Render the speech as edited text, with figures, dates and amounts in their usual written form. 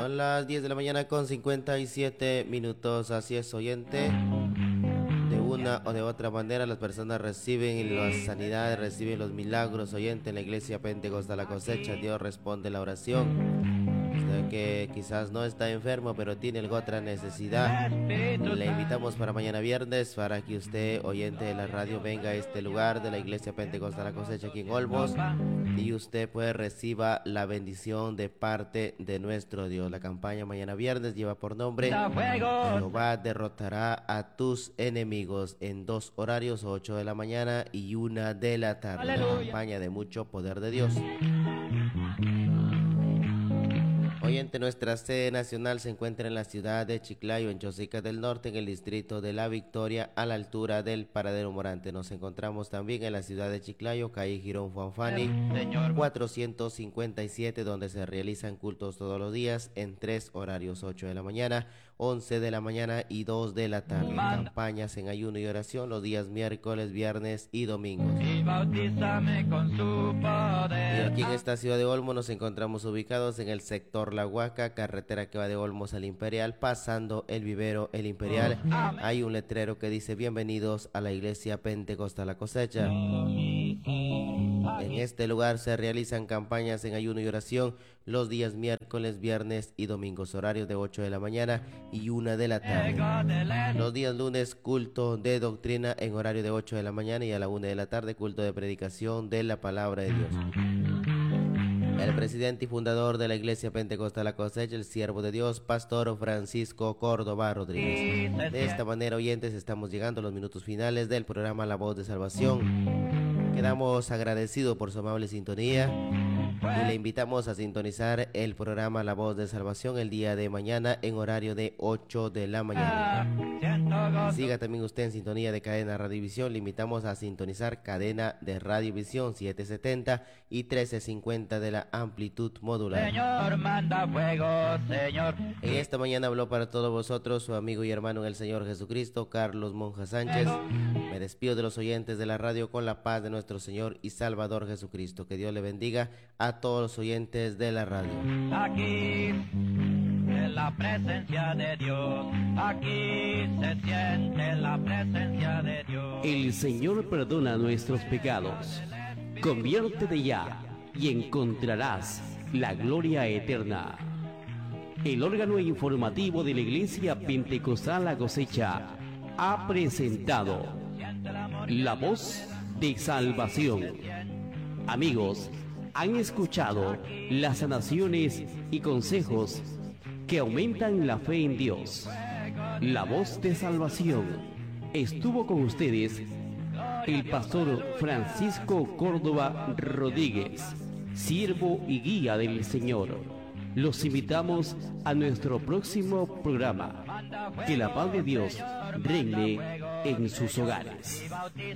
Son las 10 de la mañana con 57 minutos. Así es, oyente. De una o de otra manera las personas reciben las sanidades, reciben los milagros, oyente. En la iglesia Pentecostal La Cosecha, Dios responde la oración. Usted que quizás no está enfermo, pero tiene alguna otra necesidad, le invitamos para mañana viernes para que usted, oyente de la radio, venga a este lugar de la iglesia Pentecostal La Cosecha aquí en Olmos y usted pues reciba la bendición de parte de nuestro Dios. La campaña mañana viernes lleva por nombre Jehová derrotará a tus enemigos, en 2 horarios, 8 de la mañana y 1 de la tarde. Una campaña de mucho poder de Dios. Oyente, nuestra sede nacional se encuentra en la ciudad de Chiclayo, en Chosica del Norte, en el distrito de La Victoria, a la altura del Paradero Morante. Nos encontramos también en la ciudad de Chiclayo, calle Girón Fanfani, 457, donde se realizan cultos todos los días en 3 horarios, 8 de la mañana, 11 de la mañana y 2 de la tarde. Campañas en ayuno y oración los días miércoles, viernes y domingos. Y bautízame con su poder. Y aquí en esta ciudad de Olmos nos encontramos ubicados en el sector La Huaca, carretera que va de Olmos al Imperial, pasando el vivero El Imperial. Hay un letrero que dice: bienvenidos a la iglesia Pentecostal La Cosecha. En este lugar se realizan campañas en ayuno y oración los días miércoles, viernes y domingos, horarios de 8 de la mañana y 1 de la tarde. Los días lunes, culto de doctrina en horario de 8 de la mañana, y a la 1 de la tarde, culto de predicación de la palabra de Dios. El presidente y fundador de la iglesia Pentecostal La Cosecha, el siervo de Dios, Pastor Francisco Córdoba Rodríguez. De esta manera, oyentes, estamos llegando a los minutos finales del programa La Voz de Salvación. Quedamos agradecidos por su amable sintonía y le invitamos a sintonizar el programa La Voz de Salvación el día de mañana en horario de 8 de la mañana. Siga también usted en sintonía de Cadena Radiovisión. Le invitamos a sintonizar Cadena de Radiovisión 770 y 1350 de la amplitud modular. Señor, manda fuego, Señor. En esta mañana habló para todos vosotros su amigo y hermano en el Señor Jesucristo, Carlos Monja Sánchez. Me despido de los oyentes de la radio con la paz de nuestro Señor y Salvador Jesucristo. Que Dios le bendiga a todos los oyentes de la radio. Aquí en la presencia de Dios, aquí se siente la presencia de Dios. El Señor perdona nuestros pecados. Conviértete ya y encontrarás la gloria eterna. El órgano informativo de la Iglesia Pentecostal La Cosecha ha presentado La Voz de Salvación. Amigos, han escuchado las sanaciones y consejos que aumentan la fe en Dios. La Voz de Salvación. Estuvo con ustedes el pastor Francisco Córdoba Rodríguez, siervo y guía del Señor. Los invitamos a nuestro próximo programa. Que la paz de Dios reine en sus hogares.